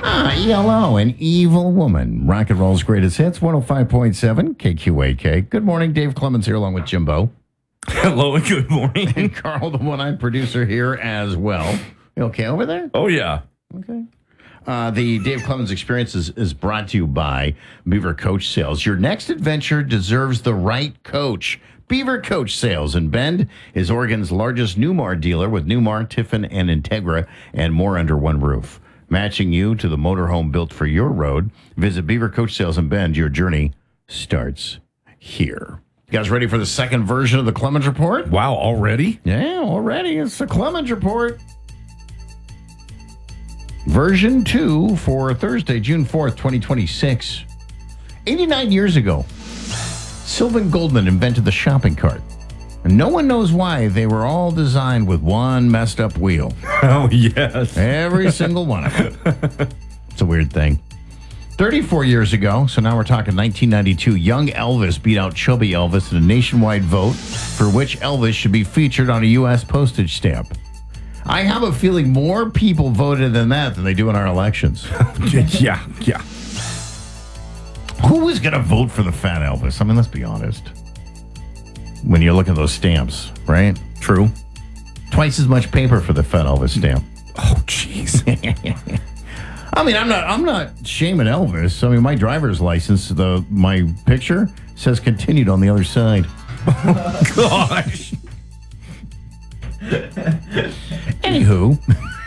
ELO, an evil woman. Rock and roll's greatest hits, 105.7 KQAK. Good morning, Dave Clemens here along with Jimbo. Hello and good morning. And Carl, the one-eyed producer here as well. You okay over there? Oh, yeah. Okay. The Dave Clemens Experience is brought to you by Beaver Coach Sales. Your next adventure deserves the right coach. Beaver Coach Sales in Bend is Oregon's largest Newmar dealer with Newmar, Tiffin, and Integra, and more under one roof. Matching you to the motorhome built for your road. Visit Beaver Coach Sales in Bend. Your journey starts here. You guys ready for the second version of the Clemens Report? Wow, already? Yeah, already. It's the Clemens Report. Version 2 for Thursday, June 4th, 2026. 89 years ago, Sylvan Goldman invented the shopping cart. And no one knows why. They were all designed with one messed up wheel. Oh, yes. Every single one of them. It's a weird thing. 34 years ago, so now we're talking 1992, young Elvis beat out chubby Elvis in a nationwide vote for which Elvis should be featured on a U.S. postage stamp. I have a feeling more people voted than that than they do in our elections. Yeah. Who was going to vote for the fat Elvis? I mean, let's be honest. When you look at those stamps, right? True. Twice as much paper for the fat Elvis stamp. Oh, jeez. I mean, I'm not shaming Elvis. I mean, my driver's license, my picture says continued on the other side. Gosh. Anywho,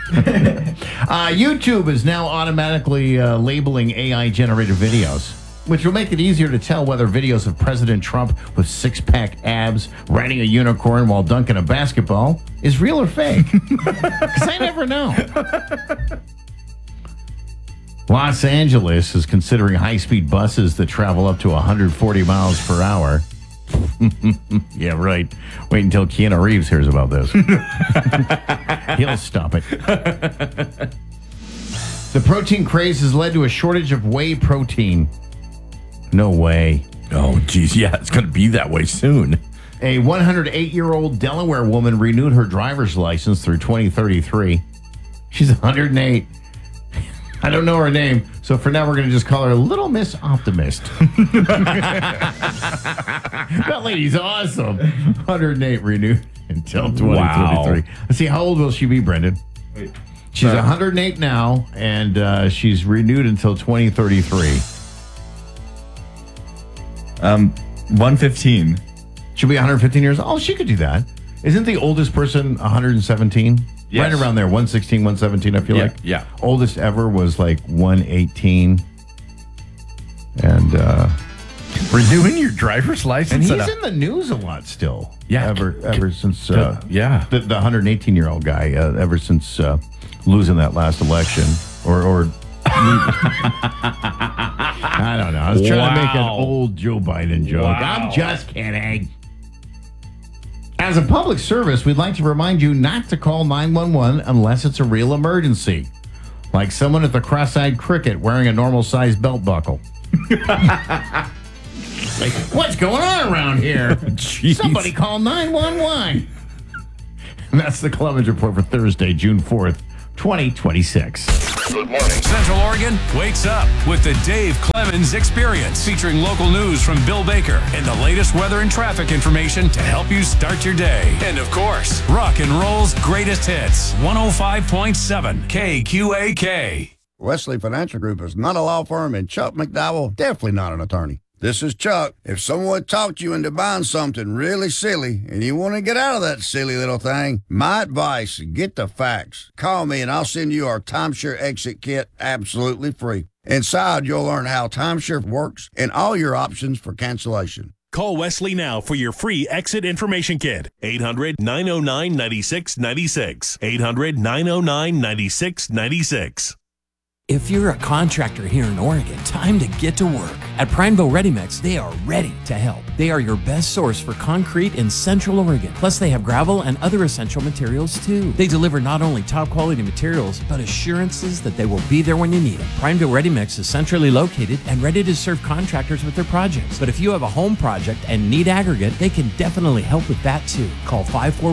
YouTube is now automatically labeling AI-generated videos, which will make it easier to tell whether videos of President Trump with six-pack abs riding a unicorn while dunking a basketball is real or fake. Because I never know. Los Angeles is considering high-speed buses that travel up to 140 miles per hour. Yeah, right. Wait until Keanu Reeves hears about this. He'll stop it. The protein craze has led to a shortage of whey protein. No way. Oh, geez. Yeah, it's going to be that way soon. A 108-year-old Delaware woman renewed her driver's license through 2033. She's 108. I don't know her name, so for now we're going to just call her Little Miss Optimist. That lady's awesome. 108 renewed until 2033. Wow. Let's see, how old will she be, Brendan? Wait. She's 108 now, and she's renewed until 2033. 115. She'll be 115 years old. Oh, she could do that. Isn't the oldest person 117? Yes. Right around there, 116, 117, I feel like. Yeah. Oldest ever was like 118. And Renewing your driver's and license? he's in the news a lot still. Yeah. Ever since yeah. the 118-year-old guy, ever since losing that last election. Or I don't know. I was trying to make an old Joe Biden joke. Wow. I'm just kidding. As a public service, we'd like to remind you not to call 911 unless it's a real emergency. Like someone at the cross-eyed cricket wearing a normal-sized belt buckle. Like, what's going on around here? Jeez. Somebody call 911. And that's the Clemens Report for Thursday, June 4th, 2026. Good morning. Central Oregon wakes up with the Dave Clemens Experience, featuring local news from Bill Baker and the latest weather and traffic information to help you start your day. And of course, rock and roll's greatest hits, 105.7 KQAK. Wesley Financial Group is not a law firm, and Chuck McDowell, definitely not an attorney. This is Chuck. If someone talked you into buying something really silly and you want to get out of that silly little thing, my advice, get the facts. Call me and I'll send you our timeshare exit kit absolutely free. Inside, you'll learn how timeshare works and all your options for cancellation. Call Wesley now for your free exit information kit. 800-909-9696. 800-909-9696. If you're a contractor here in Oregon, time to get to work. At Prineville Ready Mix, they are ready to help. They are your best source for concrete in Central Oregon. Plus, they have gravel and other essential materials too. They deliver not only top quality materials, but assurances that they will be there when you need them. Prineville Ready Mix is centrally located and ready to serve contractors with their projects. But if you have a home project and need aggregate, they can definitely help with that too. Call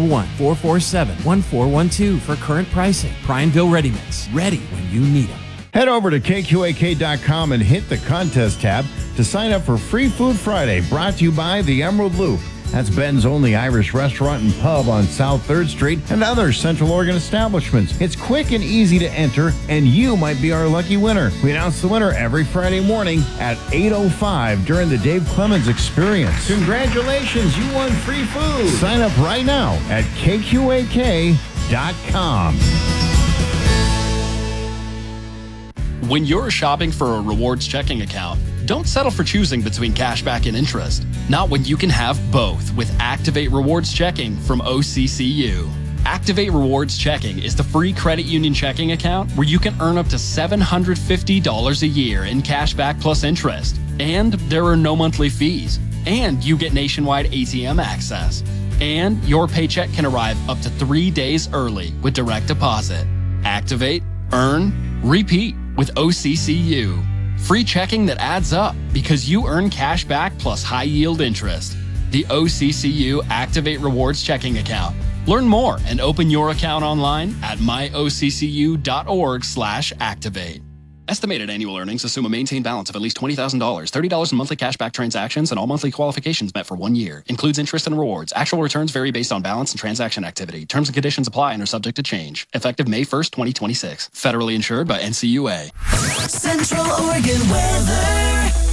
541-447-1412 for current pricing. Prineville Ready Mix, ready when you need them. Head over to KQAK.com and hit the contest tab to sign up for Free Food Friday, brought to you by the Emerald Loop. That's Ben's only Irish restaurant and pub on South 3rd Street and other Central Oregon establishments. It's quick and easy to enter, and you might be our lucky winner. We announce the winner every Friday morning at 8:05 during the Dave Clemens Experience. Congratulations, you won free food. Sign up right now at KQAK.com. When you're shopping for a rewards checking account, don't settle for choosing between cashback and interest. Not when you can have both with Activate Rewards Checking from OCCU. Activate Rewards Checking is the free credit union checking account where you can earn up to $750 a year in cashback plus interest. And there are no monthly fees. And you get nationwide ATM access. And your paycheck can arrive up to 3 days early with direct deposit. Activate, earn, repeat with OCCU. Free checking that adds up because you earn cash back plus high yield interest. The OCCU Activate Rewards Checking Account. Learn more and open your account online at myoccu.org/activate. Estimated annual earnings assume a maintained balance of at least $20,000, $30 in monthly cashback transactions, and all monthly qualifications met for 1 year. Includes interest and rewards. Actual returns vary based on balance and transaction activity. Terms and conditions apply and are subject to change. Effective May 1st, 2026. Federally insured by NCUA. Central Oregon weather.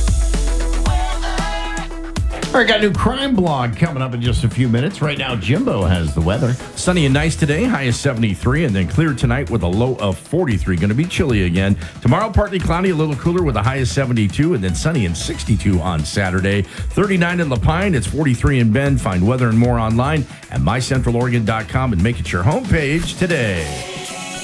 All right, got a new crime blog coming up in just a few minutes. Right now, Jimbo has the weather. Sunny and nice today, high is 73, and then clear tonight with a low of 43. Going to be chilly again. Tomorrow, partly cloudy, a little cooler with a high of 72, and then sunny and 62 on Saturday. 39 in La Pine, it's 43 in Bend. Find weather and more online at mycentraloregon.com and make it your homepage today.